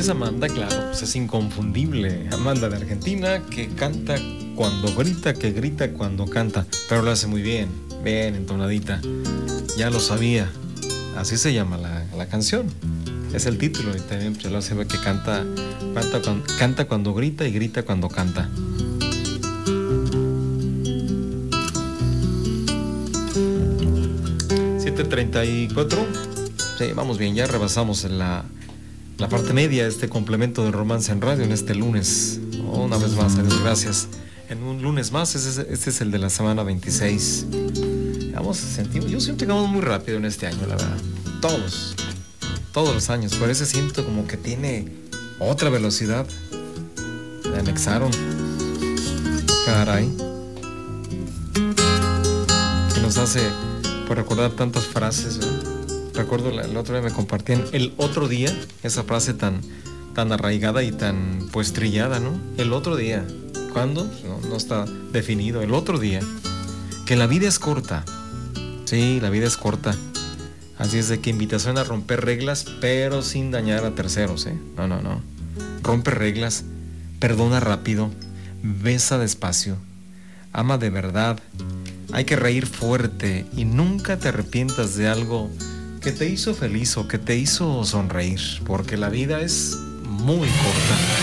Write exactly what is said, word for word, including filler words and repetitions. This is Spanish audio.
es Amanda, claro, pues es inconfundible. Amanda de Argentina, que canta cuando grita, que grita cuando canta, pero lo hace muy bien, bien entonadita. Ya lo sabía, así se llama la, la canción. Es el título y también pues, lo hace que canta, canta, cuando, canta cuando grita y grita cuando canta. siete treinta y cuatro. Sí, vamos bien, ya rebasamos la, la parte media de este complemento de Romance en Radio en este lunes. Una vez más, adiós, gracias. En un lunes más, este es, este es el de la semana veintiséis. Vamos, sentimos, yo siento que vamos muy rápido en este año, la verdad. Todos, todos los años. Por eso siento como que tiene otra velocidad. Le anexaron. Caray. Que nos hace por recordar tantas frases, ¿no? Recuerdo el otro día me compartían el otro día, esa frase tan, tan arraigada y tan pues trillada, ¿no? El otro día. ¿Cuándo? No, no está definido. El otro día. Que la vida es corta. Sí, la vida es corta. Así es de que invitación a romper reglas, pero sin dañar a terceros, ¿eh? No, no, no. Rompe reglas, perdona rápido, besa despacio, ama de verdad. Hay que reír fuerte y nunca te arrepientas de algo que te hizo feliz o que te hizo sonreír, porque la vida es muy corta.